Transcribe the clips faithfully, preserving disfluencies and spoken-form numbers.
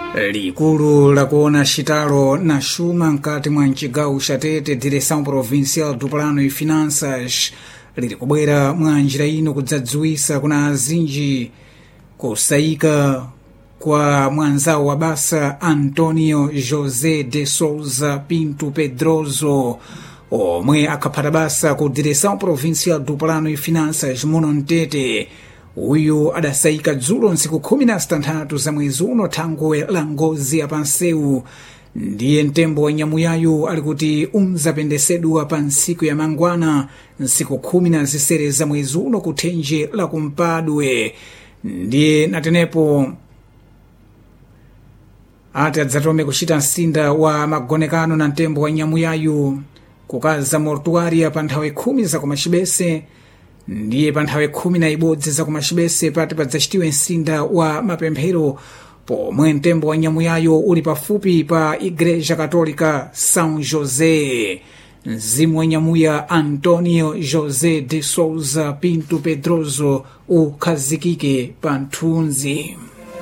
Likulu lakuona xitalo na xuma mkati mwa mcigawo xa Tete, Direção Provincial do Plano e Finanças liri kubwera mwa njira ino kudzadzwisa kuna azinji kusayika kwa mwanzawo wa basa Antonio José de Souza Pinto Pedroso, omwe akaphata basa ku Direção Provincial do Plano e Finanças muno mtete. Uyu adasayika dzulo ntsiku khumi na zitanthatu za mwezi uno thangwe la ngozi ya pansewu. Ndiye mtembo wa nyamuyayu ali kuti unzapendesedwa pa ntsiku ya mangwana ntsiku khumi na zisere za mwezi uno kuthenje la kumpadwe. Ndiye natenepo ati adzatome kuchita msinda wa magonekano na mtembo wa nyamuyayu kukaza mortuaria pa nthawi khumi za kumachibese. Ndiye pa nthawi khumi na ibodzi za kumachibese pati padzachitiwe msinda wa mapemphero pomwe mtembo wa nyamuyayo uli pafupi pa Igreja Católica São José. Mzimu wa nyamuya Antonio José de Souza Pinto Pedroso ukhazikike pa nthunzi.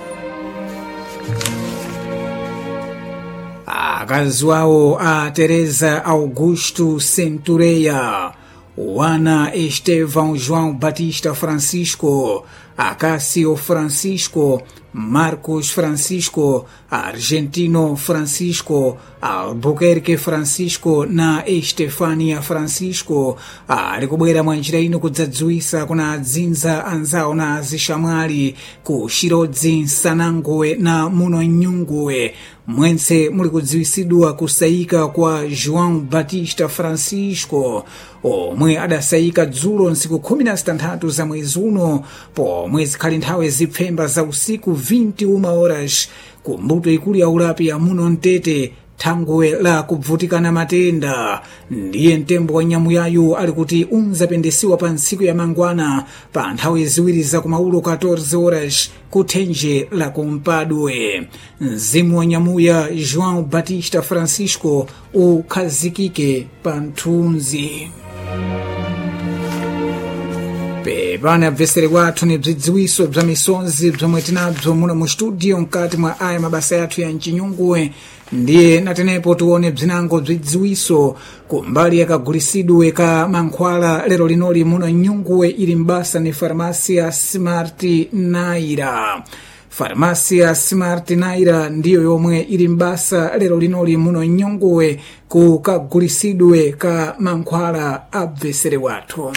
Akazi wawo a Teresa Augusto Centureia, Juana Estevão João Batista Francisco, Acácio Francisco, Marcos Francisco, Argentino Francisco, Albuquerque Francisco na Estefania Francisco ali kubwera mwa njira ino kudzadzwisa kuna adzinza anzawo na azixamwali ku Xirodzi, Nsanangwe na muno Nyungwe, mwense muli kudziwisidwa kusayika kwa João Batista Francisco, omwe adasayika dzulo ntsiku khumi na zitanthatu za mwezi uno pomwe zikhali nthawi zipfemba za usiku vinte e uma horas ku mbuto ikulu ya ulapi ya muno mtete thangwe la kubvutikana matenda. Ndiye mtembo wa nyamuyayu ali kuti unzapendesiwa pa ntsiku ya mangwana pa nthawi ziwiri za kumaulo quatorze horas kuthenje la kumpadwe. Mzimu wa nyamuya João Batista Francisco ukhazikike pa nthunzi. Pepani abvesere wathu ni bzidziwiso bza misonzi bzomwe tinabzo muno mu studio mkati mwa aya mabasa yathu ya mchinyungwe. Ndiye natenepo tuone bzinango bzidziwiso kumbali yakagulisidwe ka mankhwala lero linoli muno Nyungwe ili mbasa ni Farmacia Smart Naira. Farmacia Smart Naira ndiyo yomwe ili mbasa lero linoli muno Nyungwe kukagulisidwe ka mankhwala abvesere wathu.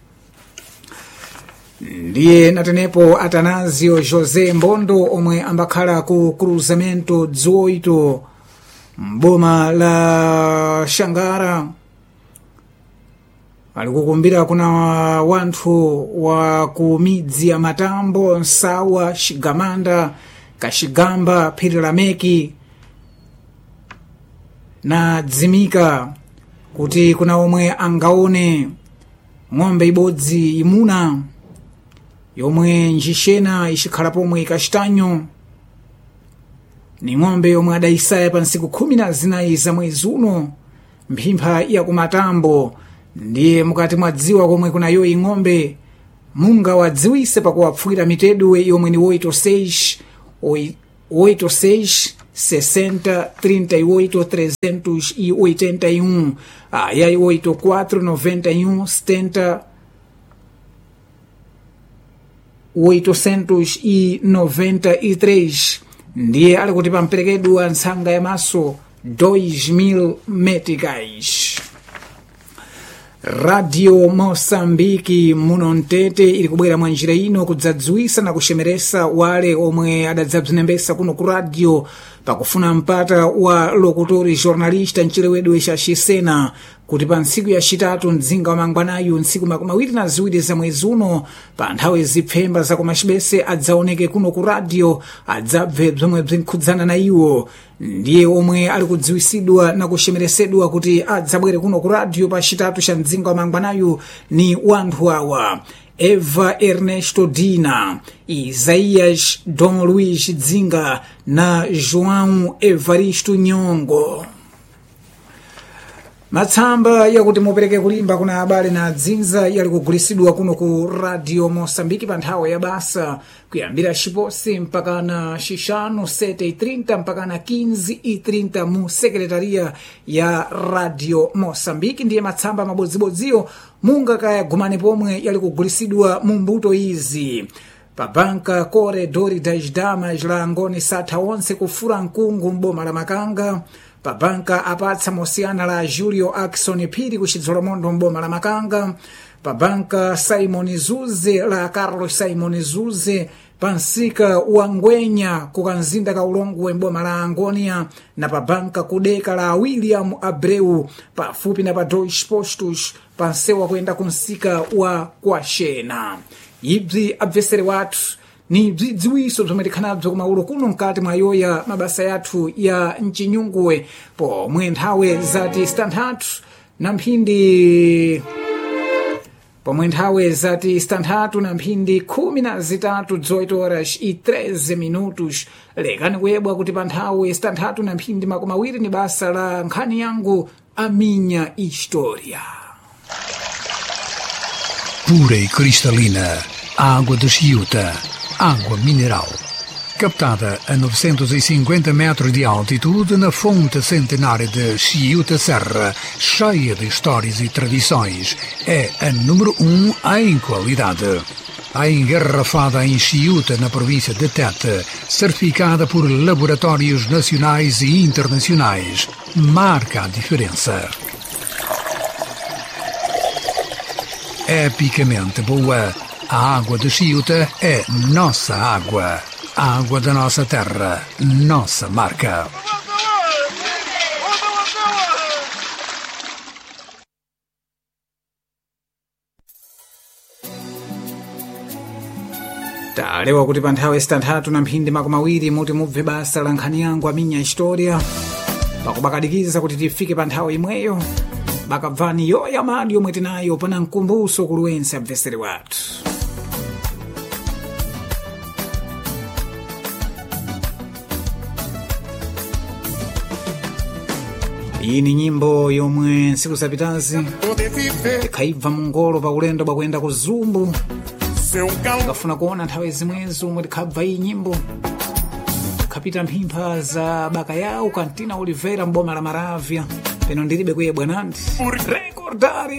Ndiye natenepo Atanasio José Mbondo omwe ambakhala ku cruzamento dezoito mboma la Xangara alikukumbira kuna wanthu wa ku midzi ya Matambo, Nsawa, Xigamanda, Kaxigamba, Phiri la Meki na Dzimika kuti kuna omwe angaone ng'ombe ibodzi imuna yomwe njixena ixikhala pomwe kaxitanyo. Ni ng'ombe yomwe adayisaya pa ntsiku khumi na zinayi za mwezi uno mphimpha ya kumatambo. Ndiye mukati mwadziwa komwe kuna yoyi ng'ombe munga wadziwise pakuwapfuwira mitedwe yomwe ni oito seis oito seis sessenta trinta e oito trezentos e oitenta e um, ayayi oito quatro noventa e um setenta oitocentos e noventa e três. Ndiye ali kuti pamperekedwa ntsanga ya maso dois mil meticais. Radio Moçambique muno mtete ili kubwera mwa njira ino kudzadzwisa na kushemeresa wale omwe adadzabzinembesa kuno ku radio pakufuna mpata wa lokutori jornalista mchilewedwe xa Xisena kuti pa ntsiku ya xitatu mdzinga wa mangwanayu ntsiku makumi awiri na ziwiri za mwezi uno pa nthawi zipfemba za kumachibese adzaoneke kuno ku radio adzabve bzomwe bzinkhudzana na iwo. Ndiye omwe ali kudziwisidwa na kushemeresedwa kuti adzabwere kuno ku radio pa xitatu xa mdzinga wa mangwanayu ni wanthu awa: Eva Ernesto Dina, Isaías Dom Luiz Dzinga na João Evaristo Nyongo. Matsamba yakuti mupereke kulimba kuna habari na dzinza yali kugulisidwa kuno ku Radio Mosambiki pa nthawi ya basa kuyambira xiposi mpaka na xixanu sete e trinta mpaka na quinze e trinta mu sekretaria ya Radio Mosambiki. Ndiye matsamba mabodzibodziyo munga kaya gumane pomwe yali kugulisidwa mu mbuto izi. Pa banka Corredor das Damas la ngoni satha onse kufura mkungu mboma la Makanga. Pa banka apatsa mosiyana la Julio Axon Piri kuchidzolomondo mboma la Makanga. Pa banka Simon Zuze la Carlos Simon Zuze pansika wangwenya kukanzinda ka ulongwe mboma la Angonia. Na pa banka kudeka la William Abreu pafupi na pa Dois Postos pansewa kwenda kunsika wa Kwashena. Ibzi abvesere watu ni bzidziwiso bzomwe tikhanabzo kumaulu kuno mkati mwa yoya mabasa yathu ya mchinyunguwe pomwe nthawe zati standard na mphindi pomwe nthawe zati standard na mphindi khumi na zitatu dezoito horas e treze minutos. Lekani kuyebwa kuti pa nthawe standard na mphindi makumi awiri ni basa la nkhani yangu A Minha História. Pura e cristalina, água de Chiuta, água mineral. Captada a novecentos e cinquenta metros de altitude na fonte centenária de Chiuta Serra, cheia de histórias e tradições, é a número um em qualidade. A engarrafada em Chiuta, na província de Tete, certificada por laboratórios nacionais e internacionais, marca a diferença. Epicamente boa, a água de Chiuta é nossa água. A água da nossa terra, nossa marca. Talewa kuti pa nthawi standard na mphindi makumi awiri muti mubve basa la nkhani yangu A Minha História pakubakadikiza kuti tifike pa nthawi imweyo bakabvani yoya madi yomwe tinayo pana mkumbuso kuluwense abvesere watu. Iyi ni nyimbo yomwe nsiku zapitazi ikhaibva mungolo pa ulendo bwakuyenda ku Zumbu. Tikafuna kuona nthawi zimwezo omwe tikhabva iyi nyimbo kapita mphimpha za baka yawo Cantina Oliveira mboma la Maravya peno ndilibe kuyebwa nandi recordar